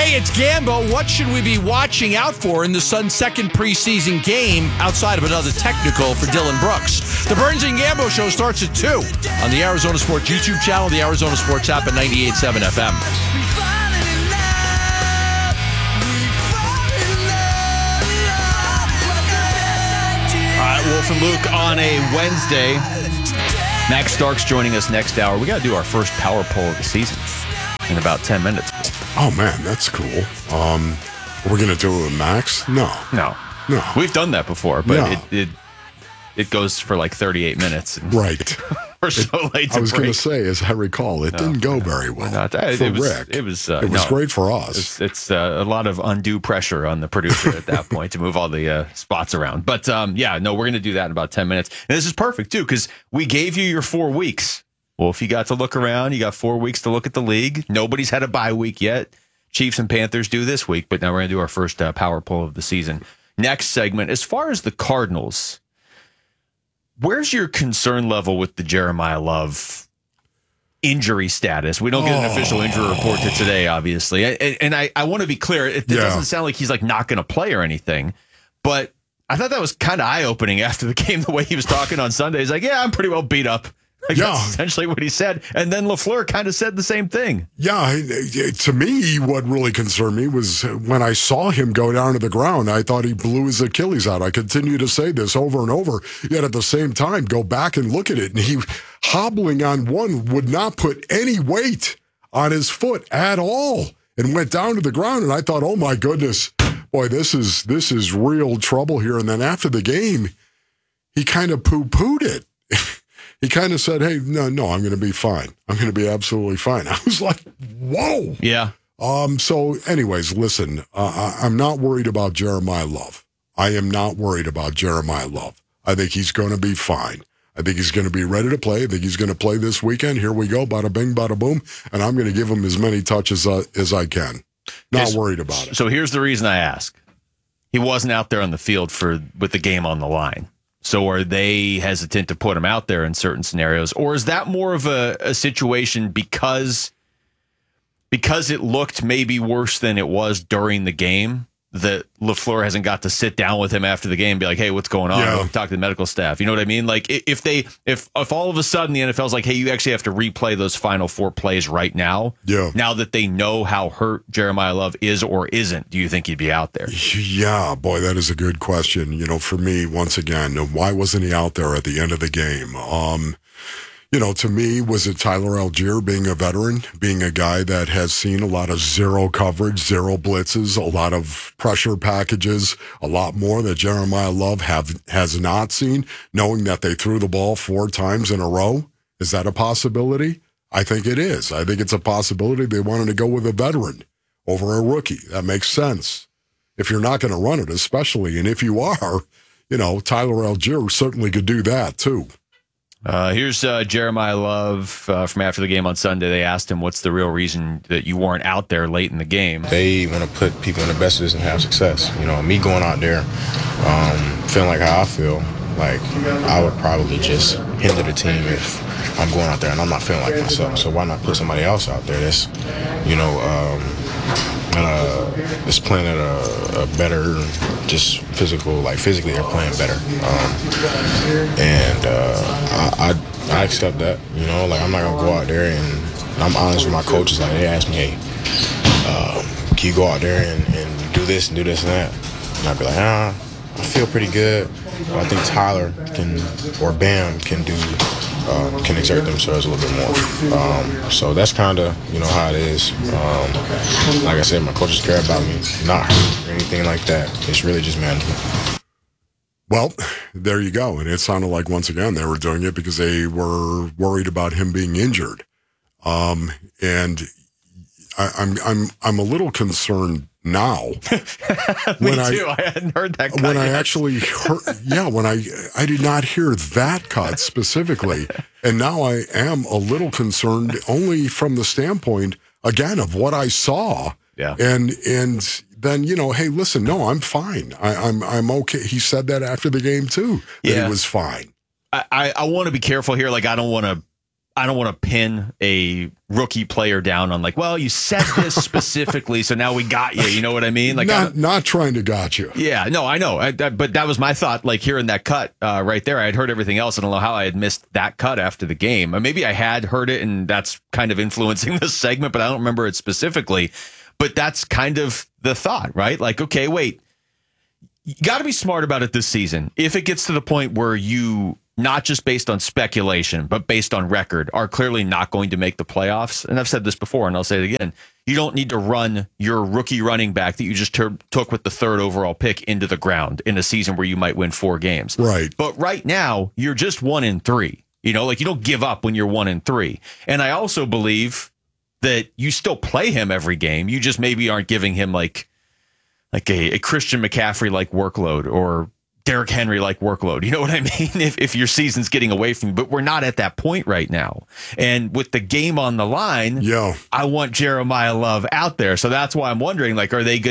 Hey, it's Gambo. What should we be watching out for in the Suns' second preseason game outside of another technical for Dylan Brooks? The Burns and Gambo show starts at 2 on the Arizona Sports YouTube channel, the Arizona Sports app at 98.7 FM. All right, Wolf and Luke on a Wednesday. Max Starks joining us next hour. We got to do our first power poll of the season in about 10 minutes. Oh, man, that's cool. We're going to do it with Max? No. We've done that before, but it goes for like 38 minutes. Right. We're so late to I was going to break. say, as I recall, it didn't go very well for Rick. It was great for us. It's a lot of undue pressure on the producer at that point to move all the spots around. But, we're going to do that in about 10 minutes. And this is perfect, too, because we gave you your 4 weeks. Well, if you got to look around, you got 4 weeks to look at the league. Nobody's had a bye week yet. Chiefs and Panthers do this week, but now we're going to do our first power poll of the season. Next segment, as far as the Cardinals, where's your concern level with the Jeremiah Love injury status? We don't get an official injury report to today, obviously. And I want to be clear. It doesn't sound like he's like not going to play or anything, but I thought that was kind of eye-opening after the game, the way he was talking on Sunday. He's like, yeah, I'm pretty well beat up. That's essentially what he said. And then LaFleur kind of said the same thing. Yeah, to me, what really concerned me was when I saw him go down to the ground, I thought he blew his Achilles out. I continue to say this over and over, yet at the same time, go back and look at it. And he, hobbling on one, would not put any weight on his foot at all and went down to the ground. And I thought, oh, my goodness, boy, this is real trouble here. And then after the game, he kind of poo-pooed it. He kind of said, hey, no, I'm going to be fine. I'm going to be absolutely fine. I was like, whoa. Yeah. So anyways, listen, I'm not worried about Jeremiah Love. I am not worried about Jeremiah Love. I think he's going to be fine. I think he's going to be ready to play. I think he's going to play this weekend. Here we go. Bada bing, bada boom. And I'm going to give him as many touches as I can. Not worried about it. So here's the reason I ask. He wasn't out there on the field with the game on the line. So are they hesitant to put him out there in certain scenarios? Or is that more of a situation because it looked maybe worse than it was during the game, that LaFleur hasn't got to sit down with him after the game and be like, hey, what's going on? Yeah. Talk to the medical staff. You know what I mean? Like if all of a sudden the NFL's like, hey, you actually have to replay those final 4 plays right now. Yeah. Now that they know how hurt Jeremiah Love is or isn't, do you think he'd be out there? Yeah, boy, that is a good question. For me, once again, why wasn't he out there at the end of the game? To me, was it Tyler Algier being a veteran, being a guy that has seen a lot of zero coverage, zero blitzes, a lot of pressure packages, a lot more that Jeremiah Love has not seen, knowing that they threw the ball 4 times in a row? Is that a possibility? I think it is. I think it's a possibility they wanted to go with a veteran over a rookie. That makes sense. If you're not going to run it, especially, and if you are, Tyler Algier certainly could do that too. Here's Jeremiah Love from after the game on Sunday. They asked him, what's the real reason that you weren't out there late in the game? They want to put people in the best position to have success. Me going out there, feeling like how I feel, like I would probably just hinder the team if I'm going out there and I'm not feeling like myself. So why not put somebody else out there that's, is playing at a better, just physically they're playing better. I accept that, I'm not going to go out there, and I'm honest with my coaches. Like, they ask me, hey, can you go out there and do this and do this and that? And I'd be like, I feel pretty good. But I think Tyler or Bam can exert themselves a little bit more. So that's kind of, how it is. Like I said, my coaches care about me, not hurt or anything like that. It's really just management. Well, there you go. And it sounded like, once again, they were doing it because they were worried about him being injured. And I'm a little concerned now. Me too. I hadn't heard that cut when yet. I actually heard, I did not hear that cut specifically. And now I am a little concerned only from the standpoint, again, of what I saw. Yeah. And then, hey, listen, no, I'm fine. I'm okay. He said that after the game too, that he was fine. I want to be careful here. Like, I don't want to I don't want to pin a rookie player down on like, well, you said this specifically, so now we got you. You know what I mean? Like, not trying to got you. Yeah, no, I know. But that was my thought, like hearing that cut right there. I had heard everything else. I don't know how I had missed that cut after the game. Or maybe I had heard it and that's kind of influencing this segment, but I don't remember it specifically. But that's kind of the thought, right? Like, okay, wait, you got to be smart about it this season. If it gets to the point where you, not just based on speculation, but based on record, are clearly not going to make the playoffs. And I've said this before, and I'll say it again. You don't need to run your rookie running back that you just took with the 3rd overall pick into the ground in a season where you might win 4 games. Right. But right now, you're just 1-3. You know, like you don't give up when you're 1-3. And I also believe that you still play him every game. You just maybe aren't giving him like a Christian McCaffrey-like workload or Derrick Henry-like workload. You know what I mean? If your season's getting away from you, but we're not at that point right now. And with the game on the line, I want Jeremiah Love out there. So that's why I'm wondering, like, are they going